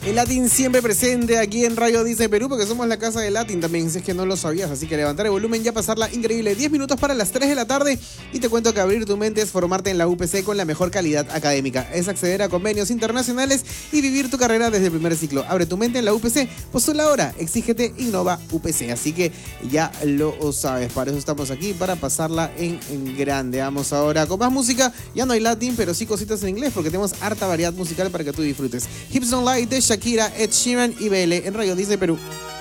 El Latin siempre presente aquí en Radio Disney Perú, porque somos la casa del Latin también, si es que no lo sabías. Así que levantar el volumen, ya pasarla increíble. 10 minutos para las 3 de la tarde. Y te cuento que abrir tu mente es formarte en la UPC con la mejor calidad académica. Es acceder a convenios internacionales y vivir tu carrera desde el primer ciclo. Abre tu mente en la UPC. Postula ahora. Exígete Innova UPC. Así que ya lo sabes. Para eso estamos aquí, para pasarla en grande. Vamos ahora con más música. Ya no hay Latin, pero sí cositas en inglés, porque tenemos harta variedad musical para que tú disfrutes. Hips Don't Lie de Shakira, Ed Sheeran y BL en Radio Disney Perú.